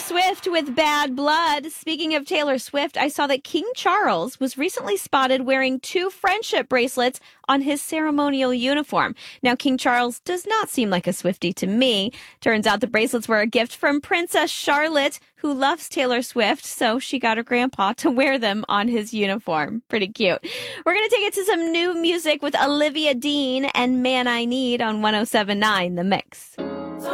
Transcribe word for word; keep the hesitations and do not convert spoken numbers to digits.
Swift with Bad Blood. Speaking of Taylor Swift, I saw that King Charles was recently spotted wearing two friendship bracelets on his ceremonial uniform. Now, King Charles does not seem like a Swiftie to me. Turns out the bracelets were a gift from Princess Charlotte, who loves Taylor Swift, so she got her grandpa to wear them on his uniform. Pretty cute. We're going to take it to some new music with Olivia Dean and Man I Need on one oh seven point nine The Mix.